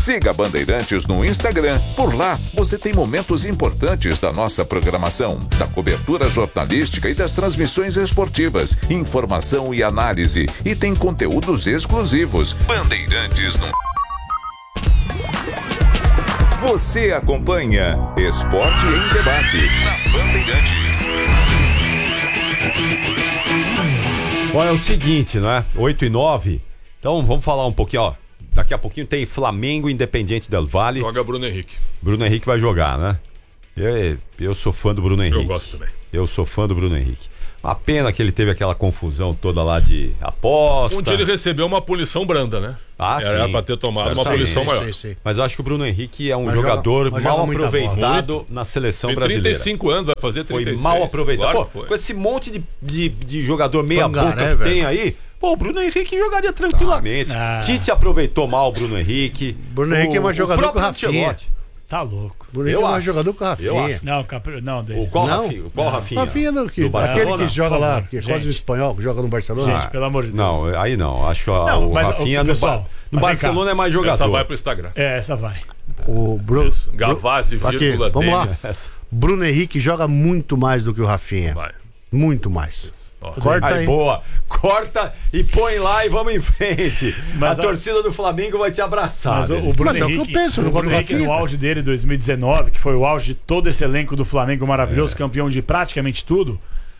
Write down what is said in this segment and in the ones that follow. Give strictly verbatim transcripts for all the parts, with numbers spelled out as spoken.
Siga a Bandeirantes no Instagram. Por lá, você tem momentos importantes da nossa programação, da cobertura jornalística e das transmissões esportivas, informação e análise. E tem conteúdos exclusivos. Bandeirantes no... Você acompanha Esporte em Debate na Bandeirantes. Bom, é o seguinte, né? oito e nove. Então vamos falar um pouquinho, ó. Daqui a pouquinho tem Flamengo Independiente del Valle. Joga Bruno Henrique. Bruno Henrique vai jogar, né? Eu, eu sou fã do Bruno Henrique. Eu gosto também. Eu sou fã do Bruno Henrique. Uma pena que ele teve aquela confusão toda lá de aposta. Um dia ele recebeu uma punição branda, né? Ah, Era sim. pra ter tomado Sim, uma sim, punição sim, maior. sim, sim. Mas eu acho que o Bruno Henrique é um Mas jogador joga, mas mal joga aproveitado bola. na seleção Tem brasileira. trinta e cinco anos, vai fazer trinta e seis. Foi mal aproveitado. Claro Pô, foi. com esse monte de, de, de jogador meia Pangaré, boca que velho. tem aí, pô, o Bruno Henrique jogaria tranquilamente. Ah. Tite aproveitou mal o Bruno Henrique. Bruno Henrique é mais jogador o que o próprio Rafinha. Ancelotti. Tá louco. Bruno Henrique Eu é mais acho. jogador que o Eu Rafinha. acho. Não, Capri... não, O Denis. qual Não. Rafinha? Qual Rafinha? Rafinha do, que, Do Barcelona? aquele que joga Por lá, favor, que é gente. quase o espanhol, que joga no Barcelona. Gente, pelo amor de Deus. Não, aí não. Acho que Não, o mas, Rafinha o no, pessoal, Ba- no mas vem Barcelona cá. é mais jogador. Essa vai pro Instagram. É, essa vai. O Bruno. Isso. Gavazzi, Aqui, vírgula, vamos lá. Denis. Bruno Henrique joga muito mais do que o Rafinha. Vai. Muito mais. Ó. Corta Aí, aí. boa. Corta e põe lá e vamos em frente. Mas a a- torcida do Flamengo vai te abraçar. Mas o, velho. o Bruno Mas é o que eu Henrique, penso, eu não o gosto Bruno do Henrique Rafinha. no auge dele em dois mil e dezenove, que foi o auge de todo esse elenco do Flamengo maravilhoso, campeão de praticamente tudo,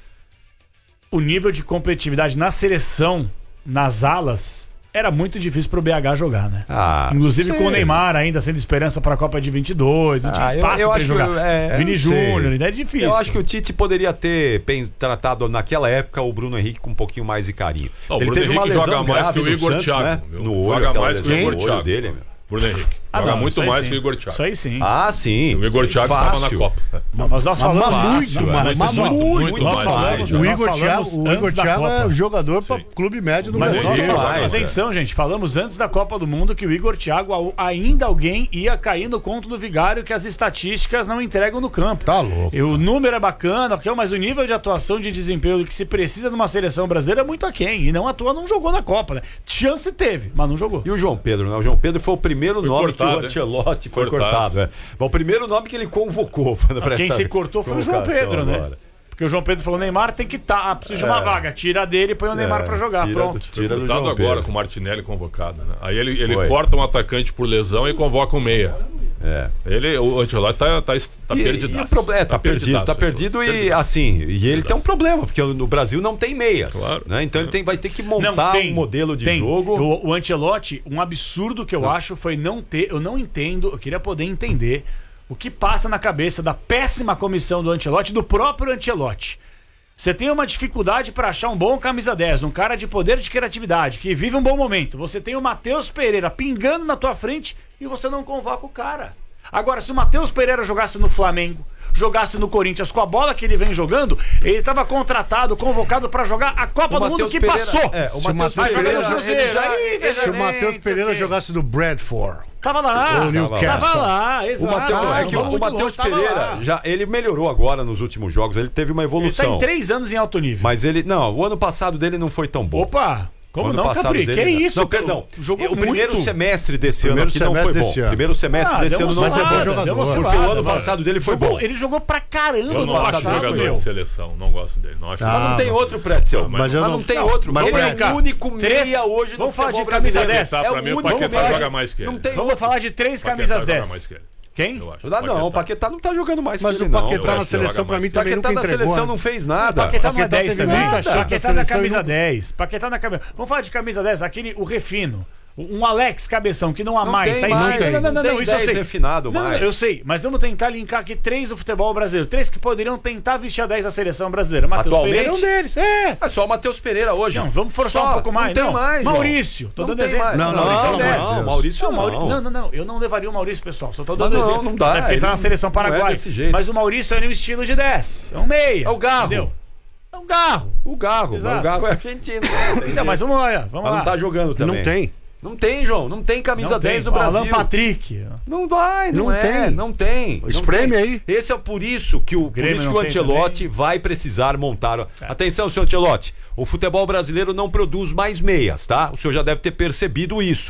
o nível de competitividade na seleção, nas alas, era muito difícil pro B H jogar, né? Ah, Inclusive sei. com o Neymar ainda sendo esperança pra Copa de vinte e dois, não tinha Ah, eu- espaço eu pra acho ele jogar. que eu- é, Vini eu não sei. Júnior, então é difícil. Eu acho que o Tite poderia ter pens- tratado naquela época o Bruno Henrique com um pouquinho mais de carinho. Não, o Bruno Henrique joga mais grave que o no Igor Santos, Thiago, né? viu? No olho, Joga aquela mais que o lesão Igor no olho Thiago. dele, meu. Bruno Henrique. Ah, Joga não, muito isso aí mais sim. que o Igor Thiago. Isso aí sim. Ah, sim. O Igor Thiago estava na Fácil. Copa. Mas nós falamos Mas fácil, muito, mas, mas pessoal, muito nós mais, falamos, né? O nós Igor falamos Thiago, o Igor antes da Thiago é Copa. jogador para clube médio do Mas Brasil. nós Brasil, falamos, mais, atenção, gente, falamos antes da Copa do Mundo que o Igor Thiago au- ainda alguém ia cair no conto do vigário que as estatísticas não entregam no campo. Tá louco. E o número é bacana, porque- mas o nível de atuação de desempenho que se precisa numa seleção brasileira é muito aquém. E não atua, não jogou na Copa, né? Chance teve, mas não jogou. E o João Pedro, né? O João Pedro foi o primeiro Foi nome cortado, que o né? Ancelotti foi Cortado. cortado. é. Mas o primeiro nome que ele convocou. pra Quem essa se cortou foi o João convocação Pedro, né? agora. Porque o João Pedro falou: Neymar tem que estar, tá, precisa de uma vaga, tira dele e põe o Neymar É, pra jogar. tira Pronto. do- tira do Cuidado João agora Pedro. com o Martinelli convocado, né? Aí ele, ele Foi. corta um atacante por lesão e convoca um meia. É. Ele, o Ancelotti tá, tá, tá E- perdidaço. e o proble- é, tá, perdido, perdidaço, tá perdido e perdidaço. assim, e ele tem um problema, porque no Brasil não tem meias, Claro. né? Então ele tem, vai ter que Não, montar tem, um modelo de tem. jogo. O, o Ancelotti, um absurdo que eu acho foi não ter, eu não entendo, eu queria poder entender o que passa na cabeça da péssima comissão do Ancelotti, do próprio Ancelotti. Você tem uma dificuldade para achar um bom camisa dez, um cara de poder de criatividade, que vive um bom momento. Você tem o Matheus Pereira pingando na tua frente e você não convoca o cara. Agora, se o Matheus Pereira jogasse no Flamengo, jogasse no Corinthians com a bola que ele vem jogando, ele estava contratado, convocado para jogar a Copa O do Mundo Matheus que Pereira- passou. é, o Se o Matheus Matheus Pereira, Pereira- ele já- Aí, ele já Se o nem Matheus sei Pereira o quê. jogasse do Bradford, Tava lá, O Newcastle. tava lá, O exato. Matheus, é que o- Vamos o muito Matheus longe, tava Pereira, lá. já, ele melhorou agora nos últimos jogos, ele teve uma Ele tá evolução. em três anos em alto nível. Mas ele, não, o ano passado dele não foi tão bom. Opa! Como O ano não, passado Capri? dele, Que não. isso? Não, perdão. Jogou o primeiro muito. semestre desse Primeiro ano aqui não foi semestre bom. desse ano. Primeiro semestre Ah, desse deu ano uma não foi Mas é bom oscilada, jogador. deu uma Porque oscilada, o ano vai. passado dele foi Jogou- bom. Ele jogou pra caramba Eu no não acho passado, jogador meu. de seleção, não gosto dele. Não acho Mas não Ah, tem não outro, sei. Pretzel. Ah, Mas, mas eu não, não- tem não, outro. mas Ele vamos é brincar. o único Três- meia hoje no vamos falar de futebol camisa brasileiro. dez. Tá, É pra o mim, o único Paquetá meia. joga mais que ele. Não tem Vamos outro. falar de três Paquetá camisas joga dez. mais que ele. Quem? Eu acho. Não, não, o Paquetá não tá jogando mais mas que o ele, não. Paquetá Eu na acho que seleção joga pra mais mim que também Paquetá nunca na entregou. seleção né? não fez nada. Paquetá não é Paquetá dez teve também. muita chance na Paquetá na seleção e camisa não- dez. Paquetá na camisa. Vamos falar de camisa dez, aquele, o refino. Um Alex Cabeção, que não há Não mais, tem tá em mais, cima. Não, não, não, não não, tem isso eu dez sei. refinado Não, não, mais. eu sei, mas vamos tentar linkar aqui três do futebol brasileiro. Três que poderiam tentar vestir a dez da seleção brasileira. Matheus Atualmente? Pereira é um deles. É. É só o Matheus Pereira hoje. Não, vamos forçar Só, um pouco mais. Não tem mais, João. Maurício. Tô Não dando tem exemplo. mais. Não, não, Maurício é um não, dez. não, Maurício Não, não. Mauri- não, não, não. Eu não levaria o Maurício, pessoal. Só tô dando Ah, não, exemplo. não dá, Até porque ele tá ele na seleção não é paraguaia. desse jeito. Mas o Maurício é um estilo de dez. É um meia. É o Garro. Entendeu? É um Garro. O Garro. Exato. O Garro é argentino. Então, mas vamos lá, vamos Mas lá. não tá jogando também. Não tem. Não tem, João. Não tem camisa Não tem. dez no Brasil. Alan Patrick. Não vai, não, Não é. tem. Não tem. Não Espreme tem. aí. Esse é por isso que o, por Grêmio isso que não o tem Ancelotti também. vai precisar montar. Atenção, senhor Ancelotti. O futebol brasileiro não produz mais meias, tá? O senhor já deve ter percebido isso.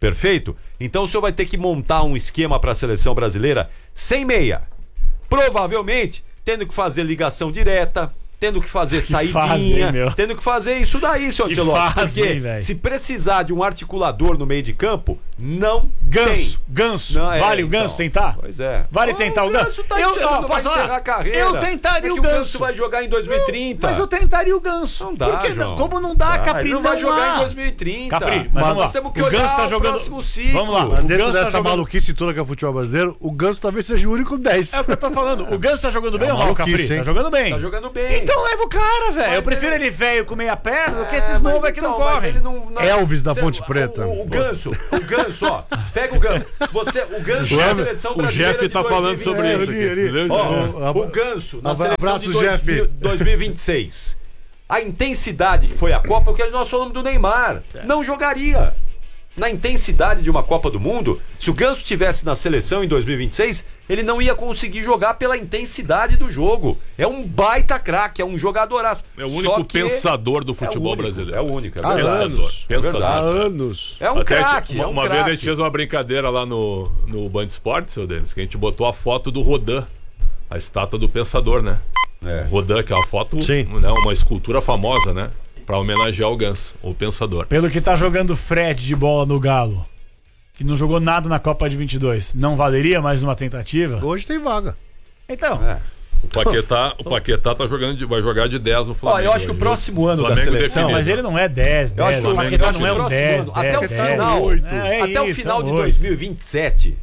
Perfeito? Então o senhor vai ter que montar um esquema para a seleção brasileira sem meia. Provavelmente tendo que fazer ligação direta, tendo que fazer saidinha, fase, hein, meu? tendo que fazer isso daí, seu Que Ancelotti. fase, Porque hein, velho? se precisar de um articulador no meio de campo, não Ganso, tem. ganso. Não, é, vale o então. ganso tentar? Pois é. Vale Oh, tentar o ganso? Tá eu, encerrando, ó, vai posso falar? encerrar a carreira. Eu tentaria é que o ganso. O ganso vai jogar em dois mil e trinta. Mas eu tentaria o ganso. Não dá, Por que João. não? Como não dá, Dá, Capri? ele não vai jogar há. em dois mil e trinta. Capri, mas vamos lá. Nós temos que O olhar Ganso tá o jogando- próximo ciclo. Vamos lá. Mas O dentro Ganso tá dessa jogando- maluquice toda que é o futebol brasileiro, o Ganso talvez seja o único dez. É o que eu tô falando. O Ganso tá jogando bem É ou uma mal, Capri? maluquice, hein? Tá jogando bem. Tá jogando bem. Então leva o cara, velho. Mas Eu prefiro ele- ele velho com meia perna do que É, esses mas novos aqui então, não mas correm. ele não- não- Elvis da Você- Ponte Preta. O, o Ganso, o Ganso, ó. Pega o Ganso. Você, o Ganso da seleção O brasileira Jeff de tá falando dois mil e vinte e sobre seis. isso aqui. ali, ali. Entendeu? Ó, Ó, o Ganso na abra- seleção abraço, de dois mil, Jeff. dois mil e vinte e seis. A intensidade que foi a Copa, porque nós falamos do Neymar. Não jogaria. Na intensidade de uma Copa do Mundo, se o Ganso estivesse na seleção em dois mil e vinte e seis, ele não ia conseguir jogar pela intensidade do jogo. É um baita craque, é um jogadoraço. É o Só único que pensador do é o futebol único, brasileiro. É o único, é Há verdade. anos. É verdade. Há anos. É um Até craque, uma, é um uma vez a craque. gente fez uma brincadeira lá no, no Band Esportes, seu Denis, que a gente botou a foto do Rodin, a estátua do pensador, né? É. Rodin, que é uma foto, Sim. né, uma escultura famosa, né? Pra homenagear o Ganso, o pensador. Pelo que tá jogando Fred de bola no Galo, que não jogou nada na Copa de vinte e dois, não valeria mais uma tentativa? Hoje tem vaga. Então, É. O Paquetá, o Paquetá tá jogando de- vai jogar de dez no Ó, Flamengo. eu acho que o hoje, próximo viu? ano da Flamengo seleção, definido. mas ele não é dez, Eu acho dez. que O o Paquetá não é um próximo dez, ano, até dez, o dez. final, É até o isso, final é de oito. dois mil e vinte e sete,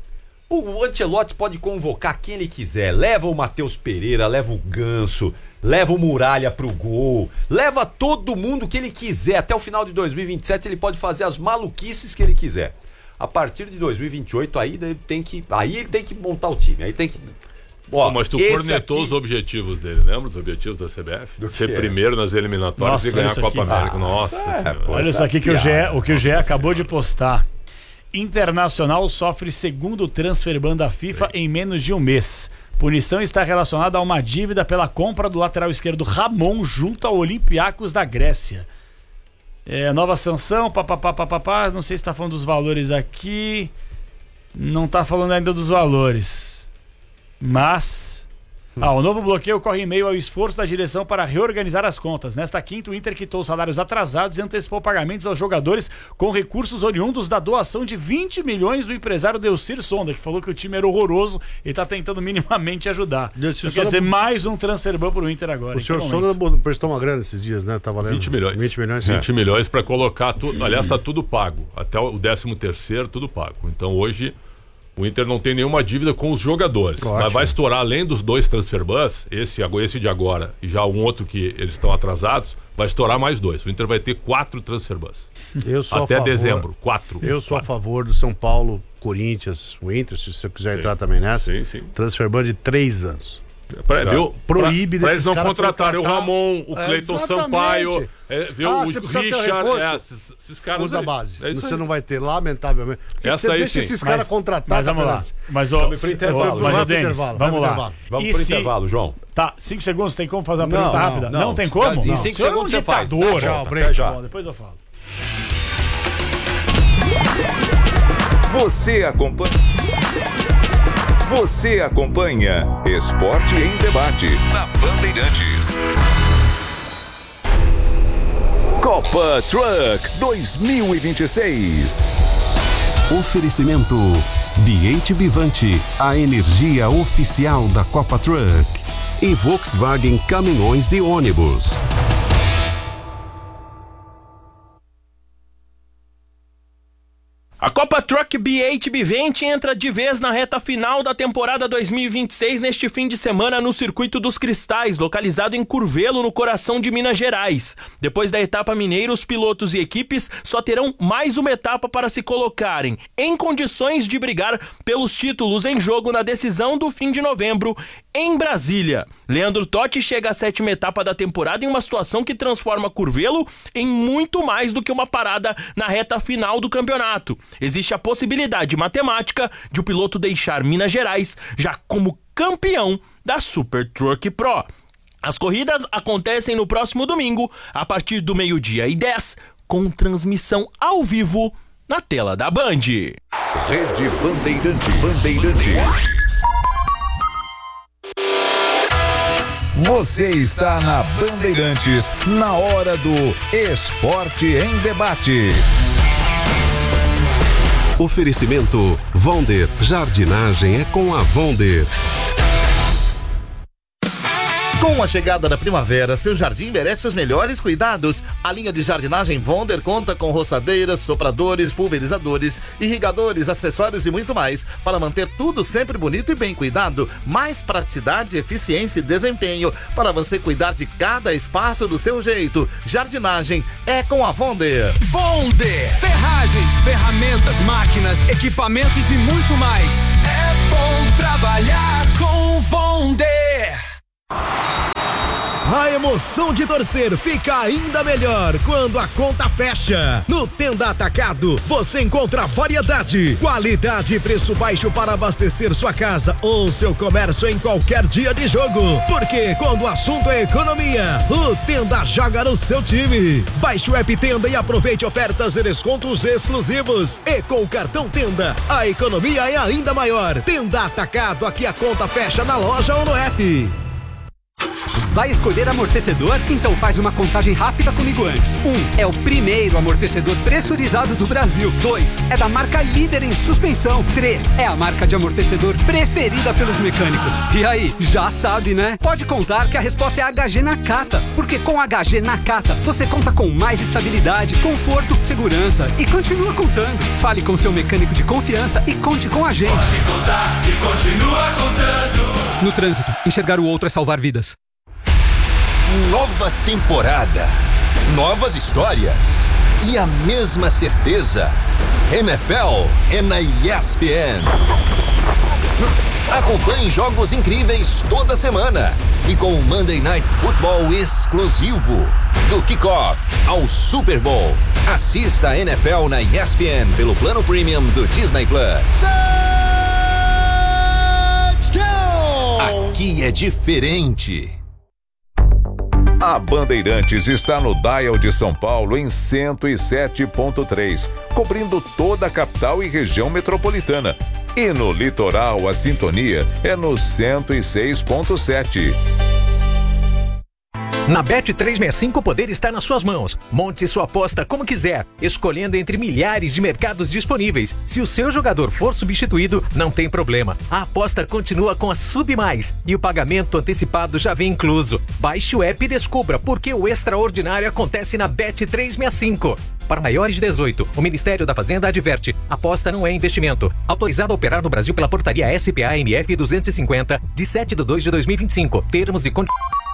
o Ancelotti pode convocar quem ele quiser. Leva o Matheus Pereira, leva o Ganso, leva o Muralha pro gol, leva todo mundo que ele quiser. Até o final de dois mil e vinte e sete ele pode fazer as maluquices que ele quiser. A partir de dois mil e vinte e oito aí ele tem que, aí ele tem que montar o time. Aí tem que Ó, Pô, mas tu esse cornetou aqui- os objetivos dele, lembra os objetivos da C B F? Do Ser quê? primeiro nas eliminatórias Nossa, e ganhar isso a Copa aqui. América. Ah, Nossa é, senhora. pô. Olha essa isso aqui que o Gé, piada, o que o Gé nossa acabou senhora. de postar. Internacional sofre segundo transfer ban da FIFA em menos de um mês. Punição está relacionada a uma dívida pela compra do lateral esquerdo Ramon junto ao Olympiacos da Grécia. É, nova sanção, papapá, papapá, não sei se está falando dos valores aqui. Não está falando ainda dos valores. Mas... Ah, o novo bloqueio ocorre em meio ao esforço da direção para reorganizar as contas. Nesta quinta, o Inter quitou salários atrasados e antecipou pagamentos aos jogadores com recursos oriundos da doação de vinte milhões do empresário Delcir Sonda, que falou que o time era horroroso e está tentando minimamente ajudar. Delcir Então, quer Sonda- dizer, mais um transfer ban pro Inter agora. O Em senhor que Sonda momento? prestou uma grana esses dias, né? Tá valendo vinte milhões. vinte milhões. vinte milhões para colocar tudo. Aliás, está tudo pago. Até o décimo terceiro, tudo pago. Então hoje o Inter não tem nenhuma dívida com os jogadores. Ótimo. Mas vai estourar, além dos dois transfer bans, esse, esse de agora e já um outro que eles estão atrasados, vai estourar mais dois. O Inter vai ter quatro transfer bans. Eu sou Até a favor, dezembro. Quatro. Eu sou a Quatro. favor do São Paulo, Corinthians, o Inter, se você quiser Sim. entrar também nessa. Sim, sim. Transfer ban de três anos. Pra, viu? Proíbe pra, pra desses eles não caras contratarem contratar- o Ramon, o É, Cleiton exatamente. Sampaio, é, viu? Ah, o você precisa ter um Richard, reforço? é, esses, esses caras Usa a aí. base. É isso Você aí. não vai ter, lamentavelmente. Porque Essa você aí deixa sim. esses Mas- caras contratar, Mas vamos lá. Capelães. Mas, ó, Vamos pro intervalo. ó, mas, Vai ó, pro Denis, intervalo, vai vamos pro lá. intervalo. Vamos E pro se- intervalo, João. Tá, cinco segundos, tem como fazer uma Não, pergunta não, rápida? Não, não. tem como? Em Não. cinco O senhor é um segundos você faz. ditador. Tá, Tchau, Até break. já. Bom, depois eu falo. Você acompanha. Você acompanha Esporte em Debate na Bandeirantes. Copa Truck dois mil e vinte e seis. Oferecimento B H Bivante, a energia oficial da Copa Truck. E Volkswagen Caminhões e Ônibus. A Copa Truck B H Bivante entra de vez na reta final da temporada dois mil e vinte e seis neste fim de semana no Circuito dos Cristais, localizado em Curvelo, no coração de Minas Gerais. Depois da etapa mineira, os pilotos e equipes só terão mais uma etapa para se colocarem em condições de brigar pelos títulos em jogo na decisão do fim de novembro em Brasília. Leandro Totti chega à sétima etapa da temporada em uma situação que transforma Curvelo em muito mais do que uma parada na reta final do campeonato. Existe a possibilidade matemática de o piloto deixar Minas Gerais já como campeão da Super Truck Pro. As corridas acontecem no próximo domingo, a partir do meio-dia e dez, com transmissão ao vivo na tela da Band. Rede Bandeirantes. Bandeirantes. Você está na Bandeirantes, na hora do Esporte em Debate. Oferecimento Vonder. Jardinagem é com a Vonder. Com a chegada da primavera, seu jardim merece os melhores cuidados. A linha de jardinagem Vonder conta com roçadeiras, sopradores, pulverizadores, irrigadores, acessórios e muito mais para manter tudo sempre bonito e bem cuidado. Mais praticidade, eficiência e desempenho para você cuidar de cada espaço do seu jeito. Jardinagem é com a Vonder. Vonder. Ferragens, ferramentas, máquinas, equipamentos e muito mais. É bom trabalhar com Vonder. A emoção de torcer fica ainda melhor quando a conta fecha. No Tenda Atacado, você encontra variedade, qualidade e preço baixo para abastecer sua casa ou seu comércio em qualquer dia de jogo. Porque quando o assunto é economia, o Tenda joga no seu time. Baixe o app Tenda e aproveite ofertas e descontos exclusivos. E com o cartão Tenda, a economia é ainda maior. Tenda Atacado, aqui a conta fecha na loja ou no app. Vai escolher amortecedor? Então faz uma contagem rápida comigo antes. Um, é o primeiro amortecedor pressurizado do Brasil. Dois, é da marca líder em suspensão. Três, é a marca de amortecedor preferida pelos mecânicos. E aí, já sabe, né? Pode contar que a resposta é H G Nakata. Porque com H G Nakata, você conta com mais estabilidade, conforto, segurança e continua contando. Fale com seu mecânico de confiança e conte com a gente. Pode contar e continua contando. No trânsito, enxergar o outro é salvar vidas. Nova temporada, novas histórias e a mesma certeza. N F L é na E S P N. Acompanhe jogos incríveis toda semana e com o Monday Night Football exclusivo. Do kickoff ao Super Bowl. Assista a N F L na E S P N pelo plano premium do Disney Plus. Aqui é diferente. A Bandeirantes está no dial de São Paulo em cento e sete ponto três, cobrindo toda a capital e região metropolitana. E no litoral, a sintonia é no cento e seis ponto sete. Na Bet trezentos e sessenta e cinco o poder está nas suas mãos. Monte sua aposta como quiser, escolhendo entre milhares de mercados disponíveis. Se o seu jogador for substituído, não tem problema. A aposta continua com a Sub Mais e o pagamento antecipado já vem incluso. Baixe o app e descubra porque o extraordinário acontece na Bet trezentos e sessenta e cinco. Para maiores de dezoito, o Ministério da Fazenda adverte: aposta não é investimento. Autorizado a operar no Brasil pela portaria S P A M F duzentos e cinquenta, de sete de dois de dois mil e vinte e cinco. Termos e condições.